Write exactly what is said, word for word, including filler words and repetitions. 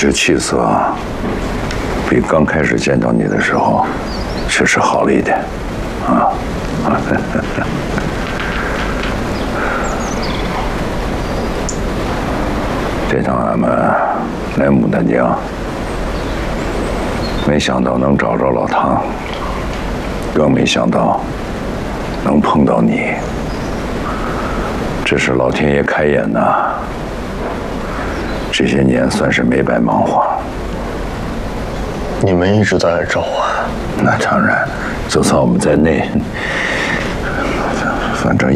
这气色比刚开始见到你的时候确实好了一点，啊。这趟俺们来牡丹江，没想到能找着老唐，更没想到能碰到你。这是老天爷开眼呐！这些年算是没白忙活。 你们一直在来找我？ 那当然，就算我们在内，反正